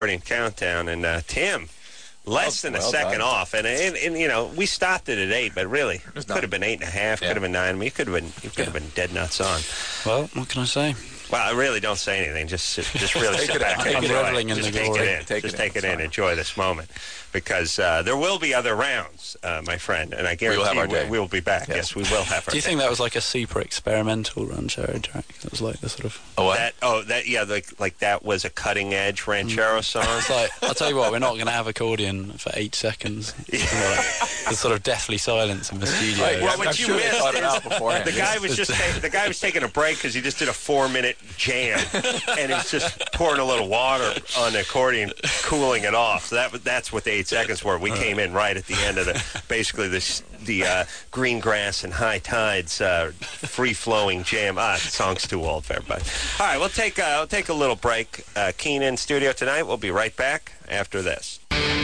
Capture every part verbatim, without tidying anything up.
Countdown, and uh, Tim, less well, than a well second done. off, and, and and you know we stopped it at eight, but really it could have been eight and a half, Yeah. could have been nine. I mean, you could have been you could have Yeah. been dead nuts on. Well, what can I say? Well, I really don't say anything. Just sit, just really Take sit it back in. and I'm enjoy reveling it. in Just the take glory. it in. Take just it take in. it in. It's fine. Enjoy this moment, because uh, there will be other rounds, uh, my friend, and I guarantee will have our we, day. we will be back. Yes, Yes. we will have our Do you day. think that was like a super experimental ranchero track? That was like the sort of... Oh, what? that? Oh, that yeah, like like that was a cutting edge ranchero song. It's like, I'll tell you what, we're not going to have accordion for eight seconds. Like, the sort of deathly silence in the studio. Right, Well, I'm, what I'm you sure they missed thought it is out beforehand. The guy was just ta- the guy was taking a break because he just did a four minute jam, and he was just pouring a little water on the accordion, cooling it off. So that was- that's what the eight seconds were. We came in right at the end of the basically the the uh, green grass and high tides uh, free flowing jam. Ah, the song's too old for everybody. All right, we'll take uh, we'll take a little break. Uh, Keen in studio tonight. We'll be right back after this.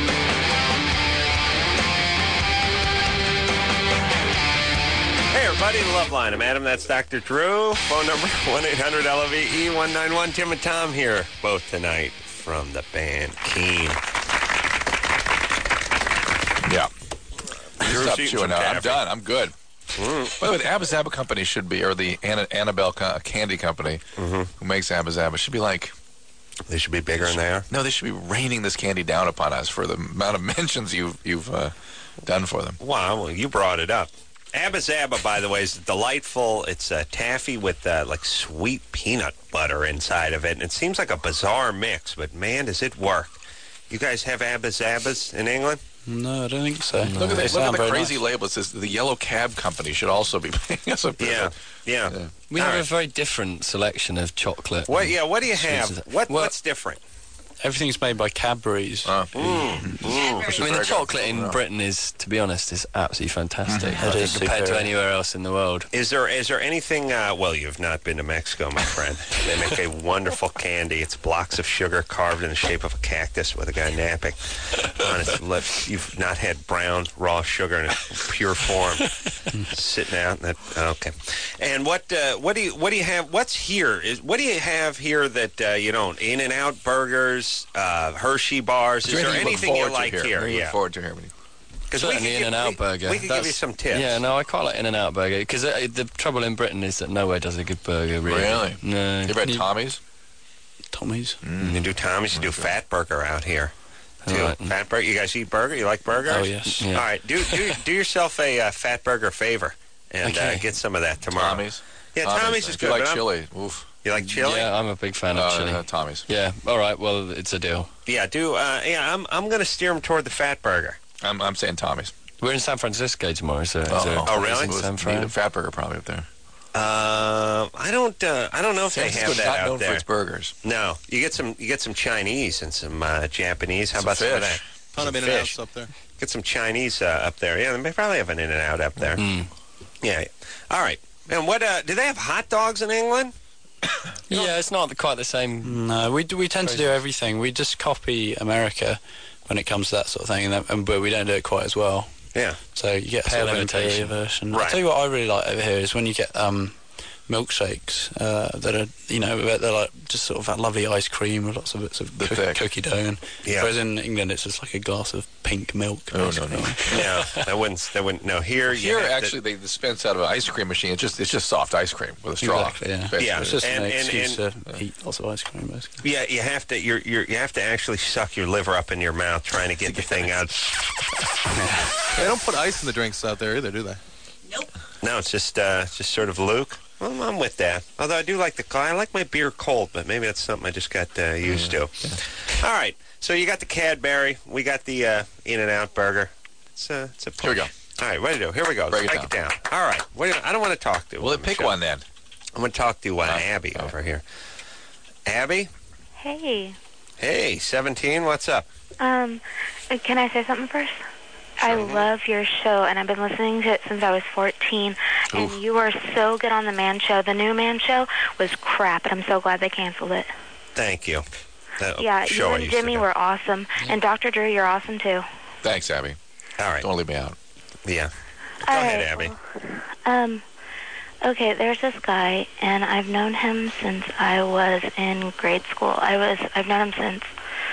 Hey, everybody, the Love Line. I'm Adam. That's Doctor Drew. Phone number one eight hundred L O V E one nine one. Tim and Tom here, both tonight from the band Keen. Yeah. Drew's Stop eating chewing some now. I'm taffy. done. I'm good. Mm. By the way, the Abba Zaba company should be, or the Anna, Annabelle co- Candy Company, Mm-hmm. who makes Abba Zaba, should be like, They should be bigger than they are. no, they should be raining this candy down upon us for the amount of mentions you've you've uh, done for them. Wow, well, you brought it up. Abba Zaba, by the way, is delightful. It's uh, taffy with uh, like sweet peanut butter inside of it. And it seems like a bizarre mix, but man, does it work. You guys have Abba Zabas in England? No, I don't think so. Look at, They the, look at sound the very crazy nice. label. It says the Yellow Cab Company should also be paying us a bit. Yeah, yeah. Yeah. We All have right. a very different selection of chocolate. What? Yeah. What do you have? Sweets. What? Well- What's different? Everything's made by Cadbury's. Oh. Mm, mm. Which is I mean, the very good. chocolate in Yeah. Britain is, to be honest, is absolutely fantastic. Mhm. I It think is compared to superior. anywhere else in the world. Is there is there anything? Uh, well, you've not been to Mexico, my friend. They make a wonderful candy. It's blocks of sugar carved in the shape of a cactus with a guy napping on its lips. You've not had brown raw sugar in its pure form, sitting out. In that, okay. And what uh, what do you what do you have? What's here? Is what do you have here that uh, you don't? In-N-Out burgers, uh, Hershey bars. Is there there anything anything you you look like forward to here? here? You Yeah. look forward to here. when you- Because Certainly In-N-Out burger. We could give That's- you some tips. Yeah, no, I quite like In-N-Out burger because uh, the trouble in Britain is that nowhere does a good burger. Really? Really? No. You ever had You- Tommy's? Tommy's. You do Tommy's, you do Fat Burger out here. Too. Right. Fat Burger. You guys eat burger? You like burgers? Oh, yes. Yeah. All right. Do do do yourself a uh, Fat Burger favor and uh, Okay. get some of that tomorrow. Tommy's? Yeah, Tommy's is If good. you like but I'm- chili, oof. You like chili? Yeah, I'm a big fan of Uh, chili. uh, Tommy's. Yeah, all right, well, it's a deal. Yeah. Do uh, yeah. I'm I'm gonna steer them toward the Fat Burger. I'm, I'm saying Tommy's. We're in San Francisco tomorrow, so is Oh, there a oh, oh, Tommy's really? in San Need a Fran? fat burger probably up there. Uh, I don't uh, I don't know if San they have Francisco's that not known out for there. its burgers. No. You get some you get some Chinese and some uh, Japanese. How Some about some of fish. that? Ton of Some In-N-Outs fish. up there. Get some Chinese uh, up there. Yeah, they probably have an In-N-Out up there. Mm. Yeah. All right. And what? Uh, do they have hot dogs in England? Yeah, it's not quite the same. No, we do, we tend to do everything. We just copy America when it comes to that sort of thing, and, that, and but we don't do it quite as well. Yeah. So you get a Pale sort of inferior imitation. version. Right. I'll tell you what I really like over here is when you get um, milkshakes uh, that are, you know, they're like just sort of that lovely ice cream with lots of bits of The coo- thick. cookie dough. And Yeah. Whereas in England, it's just like a glass of pink milk. Oh, no, basically. no. Yeah, that wouldn't. That wouldn't. No, here. you Here, have to- actually, they dispense out of an ice cream machine. It's just it's just soft ice cream with a straw. Exactly, yeah. basically. Yeah. It's just And- an and- excuse and- to eat lots of ice cream, basically. yeah, you have to. You're, you're, you have to actually suck your liver up in your mouth trying to get the thing out. They don't put ice in the drinks out there either, do they? No, it's just, uh, it's just sort of Luke. Well, I'm with that. Although I do like the. I like my beer cold, but maybe that's something I just got uh, used to. All right. So you got the Cadbury. We got the uh, In-N-Out burger. It's a. It's a. Push. Here we go. All right, ready to go. Here we go. Break it Break it down. All right. What do you- I don't want to talk to. Well, um, pick Michelle. one then. I'm going to talk to uh, Uh, Abby oh. over here. Abby. Hey, Hey, seventeen. What's up? um, uh, can I say something first? I love your show, and I've been listening to it since I was fourteen, and Oof. you are so good on the Man Show. The new Man Show was crap, and I'm so glad they canceled it. Thank you. That Yeah, show you I and used to Jimmy do. were awesome, and Doctor Drew, you're awesome, too. Thanks, Abby. All right. Don't leave me out. Yeah. All Go ahead, right, Abby. well, um, okay, there's this guy, and I've known him since I was in grade school. I was, I've known him since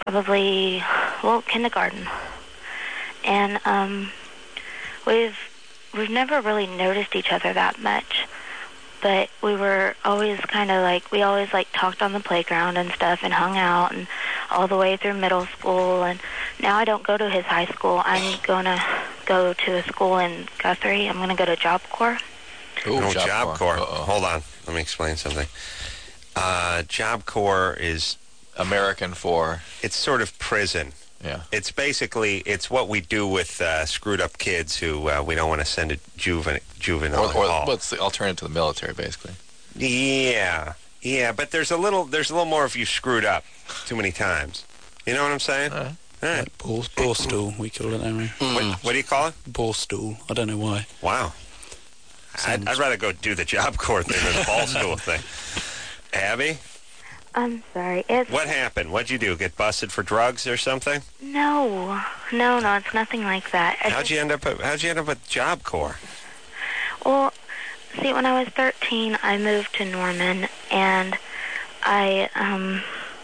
probably, well, kindergarten. And um, we've we've never really noticed each other that much. But we were always kind of like, we always like talked on the playground and stuff and hung out and all the way through middle school. And now I don't go to his high school. I'm going to go to a school in Guthrie. I'm going to go to Job Corps. Ooh, No, Job Job Corps. Corps. Uh-oh. Hold on. Let me explain something. Uh, Job Corps is, American for, it's sort of prison. yeah. It's basically, it's what we do with uh, screwed up kids who uh, we don't want to send to juvenile, juvenile Or, or hall. well, it's the alternative to the military, basically. Yeah, yeah, but there's a little, there's a little more if you screwed up too many times. You know what I'm saying? Uh, All right. Like ball, ball stool, we call it, don't we? What, what do you call it? Ball stool. I don't know why. Wow. I'd, I'd rather go do the Job Corps thing than the ball stool thing. Abby, I'm sorry. It's what happened? What'd you do? Get busted for drugs or something? no, no, no. It's nothing like that. I How'd just- you end up? At, how'd you end up at Job Corps? Well, see, when I was thirteen, I moved to Norman, and I um,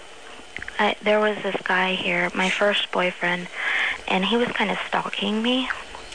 I there was this guy here, my first boyfriend, and he was kind of stalking me,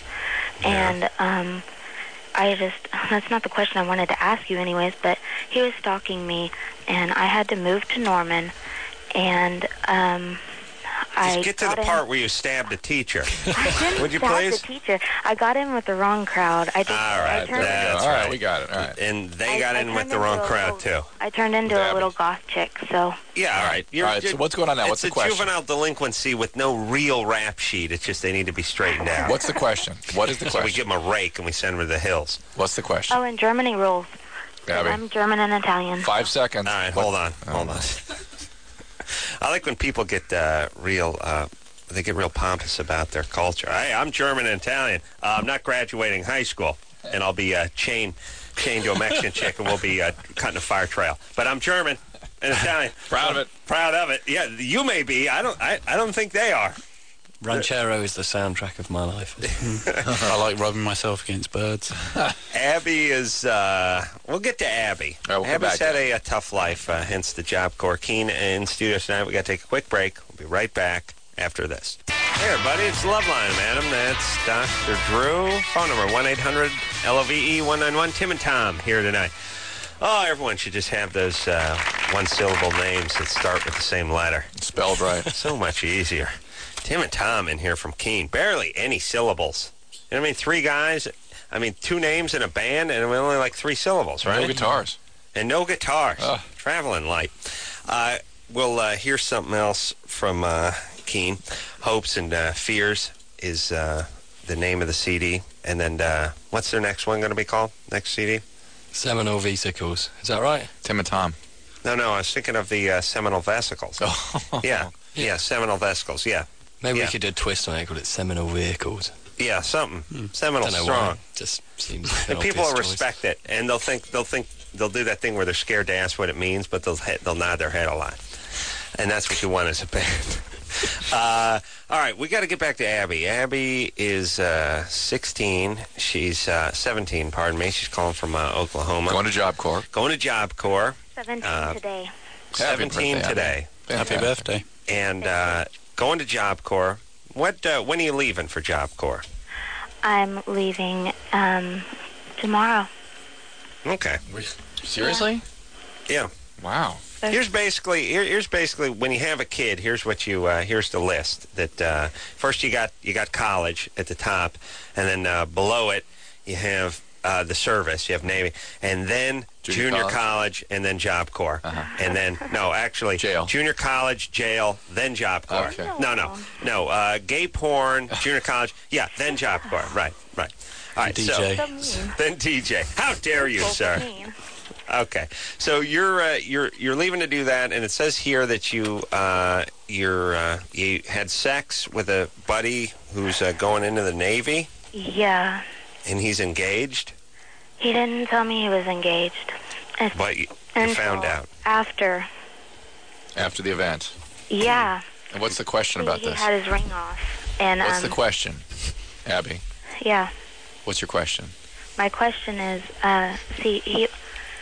and um. I just, that's not the question I wanted to ask you anyways, but he was stalking me, and I had to move to Norman, and um, I Just get to got the in- part where you stabbed a teacher. I didn't Would you stab please? the teacher. I got in with the wrong crowd. I just, All right, I turned, that's all right, right. we got it. All right. And they I- got I in with turned the wrong into a crowd, little- too. I turned into With a little Abby. goth chick, so Yeah, all right. You're, All right, so you're- what's going on now? What's it's the question? a juvenile delinquency with no real rap sheet. It's just they need to be straightened out. What's the question? What is the So we question? give them a rake and we send them to the hills. What's the question? oh, and Germany rules. Abby, I'm German and Italian. five seconds. All right, What- hold on, hold on. I like when people get uh, real, uh, they get real pompous about their culture. Hey, I'm German and Italian. Uh, I'm not graduating high school, and I'll be uh, chained, chained to a Mexican chick, and we'll be uh, cutting a fire trail. But I'm German and Italian. Proud of it. Proud of it. Yeah, you may be. I don't. I, I don't think they are. Ranchero is the soundtrack of my life. I like rubbing myself against birds. Abby is, uh, we'll get to Abby. All right, we'll come Abby's back had to a, a tough life, uh, hence the Job Corps. Keen in studio tonight. We got to take a quick break. We'll be right back after this. Hey, everybody, it's Loveline, madam. That's Doctor Drew. Phone number one eight hundred L O V E one nine one. Tim and Tom here tonight. Oh, everyone should just have those uh, one-syllable names that start with the same letter. Spelled right. So much easier. Tim and Tom in here from Keene. Barely any syllables. You know what I mean? Three guys. I mean, two names in a band, and only like three syllables, right? No guitars. And no guitars. Ugh. Traveling light. Uh, we'll uh, hear something else from uh, Keene. Hopes and uh, Fears is uh, the name of the C D. And then uh, what's their next one going to be called? Next C D? Seminole Vesicles. Is that right? Tim and Tom. No, no, I was thinking of the uh, Seminole Vesicles. Oh. Yeah, yeah, Seminole Vesicles, yeah. Maybe Yeah. we could do a twist on it, call it Seminole Vehicles. Yeah, something. Seminole Don't know strong. why. Just seems. The an people will obvious choice. respect it, and they'll think they'll think they'll do that thing where they're scared to ask what it means, but they'll he- they'll nod their head a lot, and that's what you want as a band. uh, all right, we got to get back to Abby. Abby is uh, sixteen. She's uh, seventeen. Pardon me. She's calling from uh, Oklahoma. Going to Job Corps. Going to Job Corps. seventeen uh, today. seventeen birthday, today, Happy birthday. and uh, going to Job Corps. What? Uh, when are you leaving for Job Corps? I'm leaving um, tomorrow. Okay. Seriously? Yeah. Wow. Here's basically here, here's basically when you have a kid. Here's what you uh, here's the list. That uh, first you got you got college at the top, and then uh, below it you have uh, the service. You have Navy, and then Junior junior, college? college. and then Job Corps, Uh-huh. and then no, actually Jail. junior college, jail, then Job Corps. Okay. No, no, no. Uh, gay porn, junior college, yeah, then Job Corps. Right, right. All right. D So, J. So mean. then D J. How dare you, So sir? mean. Okay, so you're uh, you're you're leaving to do that, and it says here that you uh, you're uh, you had sex with a buddy who's uh, going into the Navy, Yeah. and he's engaged, He didn't tell me he was engaged. It's but you, you until found out. After. After the event. Yeah. And what's the question about he this? had his ring off. And What's um, the question, Abby? yeah. What's your question? My question is, uh, see, he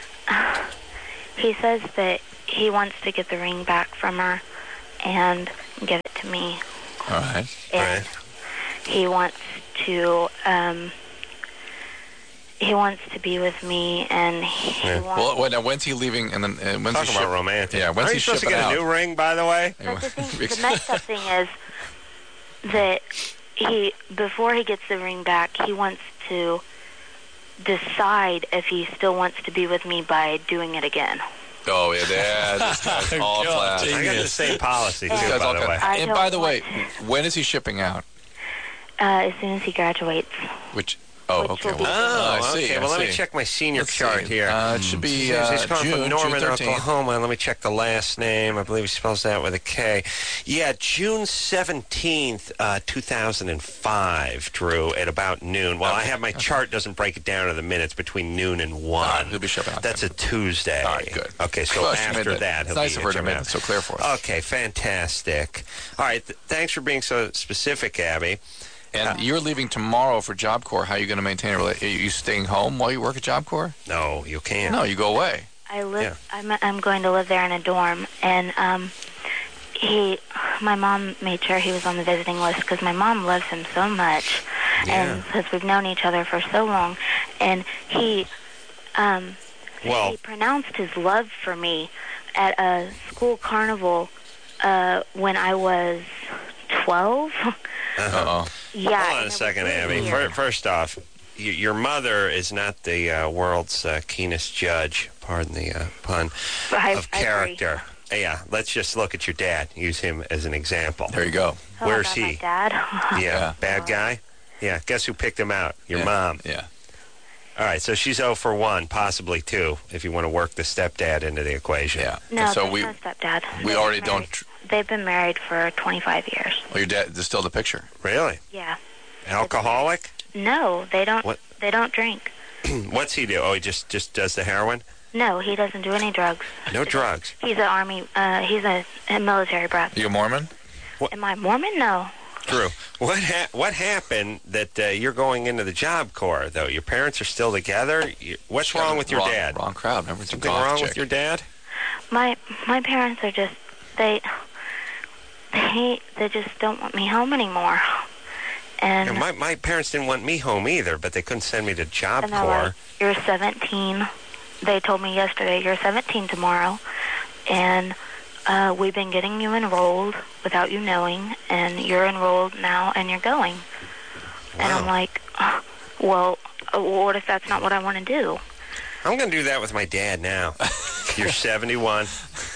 he says that he wants to get the ring back from her, and give it to me. All right. And Right. he wants to, um, he wants to be with me, and he Yeah. wants... Well, wait, now, when's he leaving? And then uh, when's Talk he about ship- romantic. Yeah, when's Are he you supposed to shipping get out? a new ring, by the way? But the thing, the messed up thing is that he, before he gets the ring back, he wants to decide if he still wants to be with me by doing it again. Oh, yeah, yeah, this guy's all God, flash. I got the same policy, too, This Guy's all by the way. kind- I And don't by the way, want when is he shipping out? Uh, as soon as he graduates. Which, oh, Which okay. will be- Well, Oh, I see, okay. I Well, let me see. check my senior Let's chart see. here. Uh, it should be He's- uh, he's coming June, from Norman, June thirteenth. Oklahoma. Let me check the last name. I believe he spells that with a K. Yeah, June seventeenth, uh, two thousand five, Drew, at about noon. Well, I Okay, have my okay. chart doesn't break it down to the minutes between noon and one. All right, he'll be shipping out That's then. a Tuesday. All right, good. Okay, so Well, she made after that- that, it's he'll nice be of her to at your make mouth. it so clear for us. Okay, fantastic. All right, th- thanks for being so specific, Abby. And you're leaving tomorrow for Job Corps. How are you going to maintain a relationship? Are you staying home while you work at Job Corps? No, you can't. No, you go away. I live. I'm. I'm going to live there in a dorm, and um, he. My mom made sure he was on the visiting list because my mom loves him so much, and because we've known each other for so long, and he, um, Well- he pronounced his love for me at a school carnival, uh, when I was twelve. Uh-oh. Yeah. Hold on and a it was second, really Abby. weird. Fir- First off, y- your mother is not the uh, world's uh, keenest judge, pardon the uh, pun, I- of I agree. character. Yeah, let's just look at your dad. Use him as an example. There you go. Oh, Where's about my he? dad. Yeah, Yeah. bad guy? Yeah, guess who picked him out? Your Yeah. mom. Yeah. All right, so she's zero for one, possibly two, if you want to work the stepdad into the equation. Yeah. No, And so there's we, no stepdad. we They've already been don't. married- Tr- They've been married for twenty-five years. well, your dad. There's still the picture. Really? Yeah. Alcoholic? No, they don't. What? They don't drink. What's he do? Oh, he just, just does the heroin? No, he doesn't do any drugs. No drugs. He's an army. Uh, he's a, a military brat. You a Mormon? Am I Mormon? No. Drew, what ha- what happened that uh, you're going into the Job Corps, though? Your parents are still together? You, what's She wrong had with the your wrong, dad? Wrong crowd. Remember, it's a Something goth wrong chick. with your dad? My my parents are just they they they just don't want me home anymore. And Yeah, my, my parents didn't want me home either, but they couldn't send me to Job and they're Corps. like, you're seventeen. They told me yesterday you're seventeen tomorrow, and uh, we've been getting you enrolled without you knowing, and you're enrolled now, and you're going. And I'm Wow. like, uh, well, uh, what if that's not what I want to do? I'm going to do that with my dad now. You're seventy-one.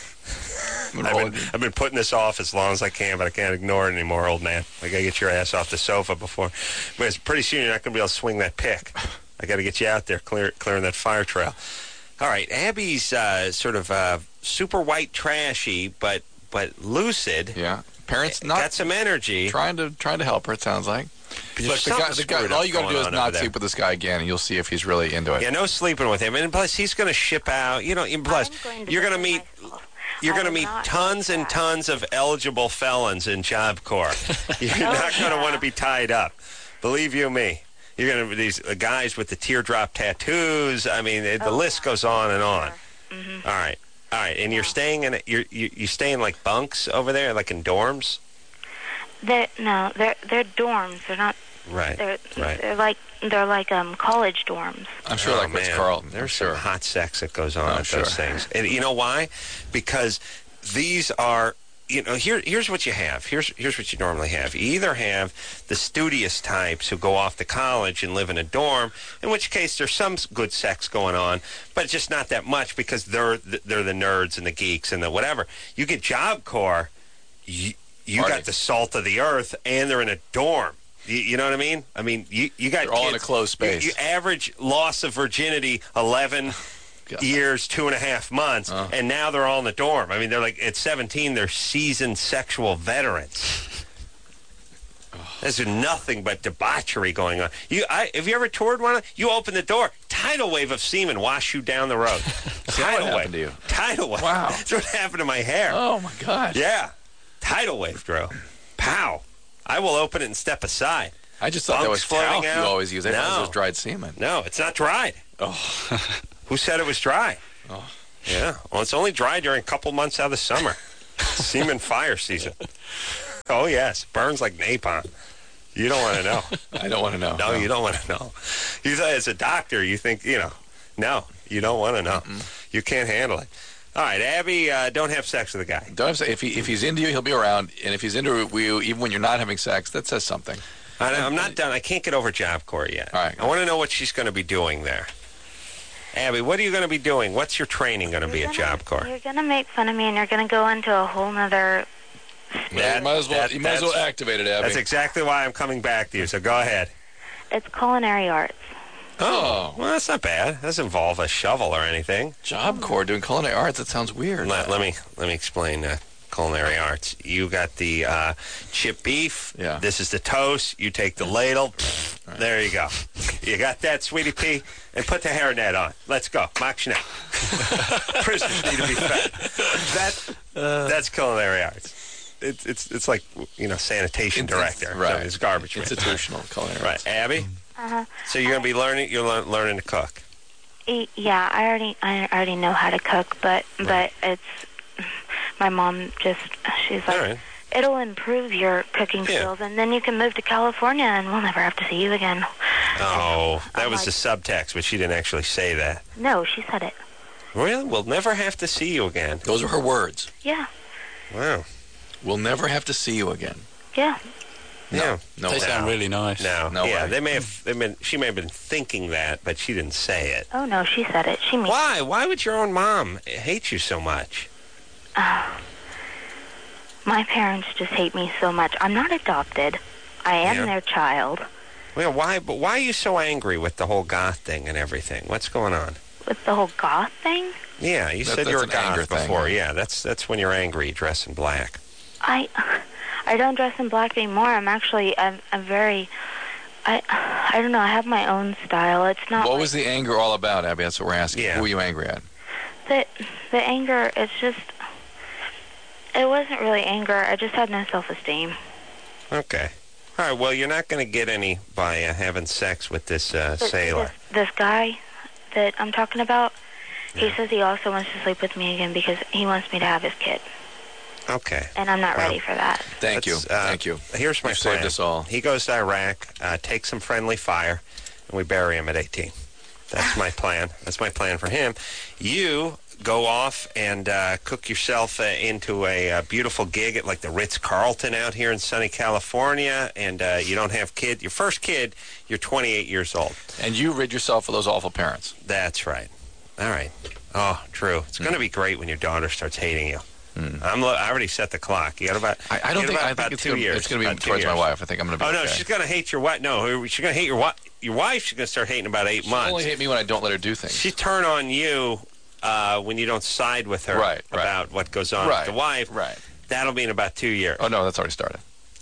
I've been, I've been putting this off as long as I can, but I can't ignore it anymore, old man. I got to get your ass off the sofa before. But it's pretty soon you're not going to be able to swing that pick. I got to get you out there, clear, clearing that fire trail. All right, Abby's uh, sort of uh, super white trashy, but but lucid. Yeah. Parents not got some energy. trying to trying to help her. It sounds like. There's Look, the guy, something the guy, screwed all up you got to going do is on not over there. sleep with this guy again, and you'll see if he's really into it. Yeah, no sleeping with him, and plus he's going to ship out. You know, and plus I'm going to you're going to go meet. myself. You're I going to am meet not tons like and that. tons of eligible felons in Job Corps. You're Oh, not going to yeah. want to be tied up. Believe you me. You're going to these uh, guys with the teardrop tattoos. I mean, it, the Oh, list yeah. goes on and on. Mm-hmm. All right, all right, and you're staying in. A, you're you you stay in like bunks over there, like in dorms. They're, no, they're they're dorms. They're not. Right. They're right. they're like they're like um college dorms. I'm sure Oh, like Ritz man. Carlton. There's I'm sure. some hot sex that goes on Oh, at sure. those things. And you know why? Because these are, you know, here here's what you have. Here's here's what you normally have. You either have the studious types who go off to college and live in a dorm, in which case there's some good sex going on, but just not that much because they're the, they're the nerds and the geeks and the whatever. You get Job Corps, you, you Party. got the salt of the earth, and they're in a dorm. You, you know what I mean? I mean, you, you got They're all in a kids- closed space. You, you average loss of virginity eleven God. years, two and a half months, Uh. and now they're all in the dorm. I mean, they're like at seventeen, they're seasoned sexual veterans. There's nothing but debauchery going on. You, I, have you ever toured one? of- You open the door, tidal wave of semen wash you down the road. tidal wave. happened to you? Tidal wave. Wow. That's what happened to my hair. Oh my gosh. Yeah, tidal wave, Drew. Pow. I will open it and step aside. I just thought that Bunks was talc floating you out? always use. I thought No. it was dried semen. No, it's not dried. Oh. Who said it was dry? Oh. Yeah. Well, it's only dry during a couple months out of the summer. Semen fire season. Oh, yes. Burns like napalm. You don't want to know. I don't want to know. No, you don't want to know. You thought as a doctor, you think, you know, no, you don't want to know. Mm-mm. You can't handle it. All right, Abby, uh, don't have sex with a guy. Don't have sex. If, he, if he's into you, he'll be around. And if he's into you, even when you're not having sex, that says something. I, I'm not done. I can't get over Job Corps yet. All right. I want to know what she's going to be doing there. Abby, what are you going to be doing? What's your training going to be at Job Corps? You're going to make fun of me, and you're going to go into a whole nother... Yeah, you might as well, that, you might as well activate it, Abby. That's exactly why I'm coming back to you, so go ahead. It's culinary arts. Oh, well, that's not bad. It doesn't involve a shovel or anything. Job Corps doing culinary arts, that sounds weird. Let, let me let me explain uh, culinary arts. You got the uh, chip beef. Yeah. This is the toast. You take the ladle. Right. There you go. You got that, sweetie pea? And put the hairnet on. Let's go. Mach schnell. Prisoners need to be fed. That, uh, that's culinary arts. It's it's it's like, you know, sanitation it's, director. Right. So it's garbage. Institutional culinary Right. arts. Abby? Uh-huh. So you're going to be learning, you're learn, learning to cook. E- Yeah, I already I already know how to cook, but Right. but it's... My mom just, she's like, All right. it'll improve your cooking Yeah. skills, and then you can move to California, and we'll never have to see you again. Oh, that I'm was like, the subtext, but she didn't actually say that. No, she said it. Really? We'll never have to see you again. Those are her words. Yeah, Wow. We'll never have to see you again. yeah. Yeah. No They way. sound really nice. No. No yeah, way. they may have. They been, she may have been thinking that, but she didn't say it. Oh, no, she said it. She means Why? Why would your own mom hate you so much? my parents just hate me so much. I'm not adopted. I am Yeah. their child. Well, why? But why are you so angry with the whole goth thing and everything? What's going on? With the whole goth thing, Yeah, you That- said you were a that's an anger goth thing, before. right? Yeah, that's that's when you're angry. You dress in black. I I don't dress in black anymore. I'm actually, I'm, I'm very, I I don't know, I have my own style. It's not What like was the anger all about, Abby? That's what we're asking. Yeah. Who were you angry at? the, the anger, it's just, it wasn't really anger. I just had no self-esteem. Okay. All right. Well, you're not going to get any by uh, having sex with this uh, But sailor. This, this guy that I'm talking about, he Yeah. says he also wants to sleep with me again because he wants me to have his kid. Okay. And I'm not Well, ready for that. Thank you. Let's, uh, Thank you. Here's my You've plan. saved us all. He goes to Iraq, uh, takes some friendly fire, and we bury him at eighteen. That's my plan. That's my plan for him. You go off and uh, cook yourself uh, into a uh, beautiful gig at like the Ritz-Carlton out here in sunny California, and uh, you don't have kid. Your first kid, you're twenty-eight years old. And you rid yourself of those awful parents. That's right. All right. Oh, true. It's going to be great when your daughter starts hating you. Mm. I'm. Lo- I already set the clock. You got about. I, I don't you got think. about, I think about it's two gonna, years. it's going to be About two towards my years. wife. I think I'm going to be Oh no, okay. she's going to hate your wife. No, she's going to hate your wife. Your wife. She's going to start hating about eight She'll months. only hate me when I don't let her do things. She turn on you uh, when you don't side with her Right, right. about what goes on right. with the wife. Right. That'll be in about two years. Oh no, that's already started.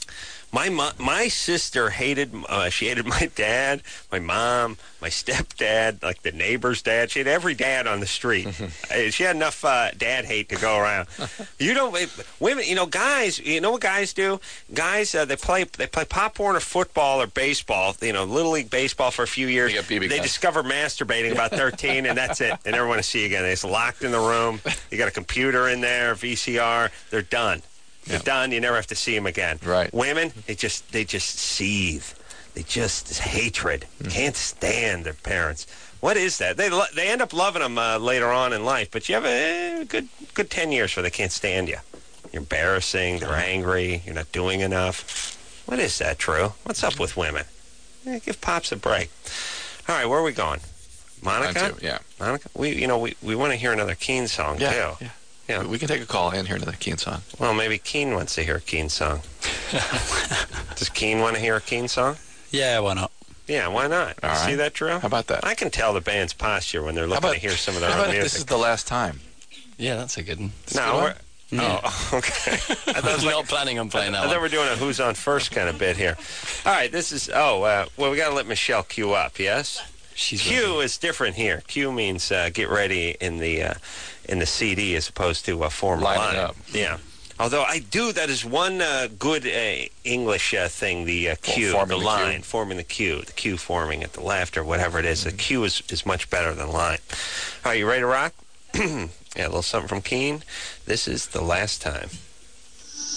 My mo- my sister hated. Uh, she hated my dad, my mom, my stepdad, like the neighbor's dad. She had every dad on the street. Uh, she had enough uh, dad hate to go around. You don't it, women. You know, guys. You know what guys do? Guys, uh, they play they play popcorn or football or baseball. You know, little league baseball for a few years. They get B B They guns. discover masturbating about thirteen, and that's it. They never want to see you again. They're just locked in the room. You got a computer in there, V C R. They're done. They're Yeah. done. You never have to see them again. Right. Women, they just they just seethe. They just it's hatred. Can't stand their parents. What is that? They lo- they end up loving them uh, later on in life, but you have a eh, good good ten years where they can't stand you. You're embarrassing. They're angry. You're not doing enough. What is that, Drew? What's up with women? Eh, give Pops a break. All right, where are we going? Monica? Mine too, yeah. Monica? We you know we, we want to hear another Keen song Yeah. too. yeah. Yeah. We can take a call and hear another Keen song. Well, maybe Keen wants to hear a Keen song. Does Keen want to hear a Keen song? Yeah, why not? Yeah, why not? All See right. that, Drew? How about that? I can tell the band's posture when they're How looking about, to hear some of their how own about if music. this is the last time? Yeah, that's a good one. no, we're, Yeah. oh, okay. I thought, it I was was like, not planning on playing I that thought one. we're doing a Who's on First kind of bit here. All right, this is, oh, uh, well, we got to let Michelle queue up, yes? She's Q is different here. Q means uh, get ready in the uh, in the C D as opposed to uh, form a Line line. it up. Yeah. Although I do, that is one uh, good uh, English uh, thing, the uh, cue, forming the the line, cue. forming the cue, the cue forming at the left or whatever it is. The cue is, is much better than line. All right, you ready to rock? Yeah, a little something from Keen. This is The Last Time.